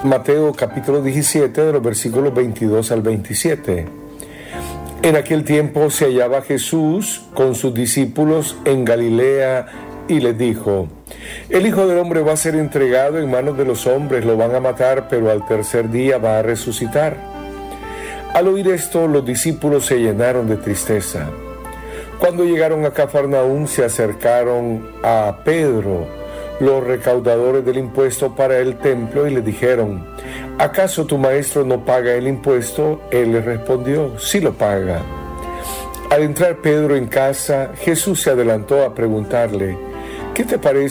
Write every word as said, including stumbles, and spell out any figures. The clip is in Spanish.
Mateo capítulo diecisiete, de los versículos veintidós al veintisiete. En aquel tiempo se hallaba Jesús con sus discípulos en Galilea y les dijo: el Hijo del Hombre va a ser entregado en manos de los hombres, lo van a matar, pero al tercer día va a resucitar. Al oír esto, los discípulos se llenaron de tristeza. Cuando llegaron a Cafarnaúm, se acercaron a Pedro, los recaudadores del impuesto para el templo, y le dijeron: ¿acaso tu maestro no paga el impuesto? Él les respondió: sí lo paga. Al entrar Pedro en casa, Jesús se adelantó a preguntarle: ¿qué te parece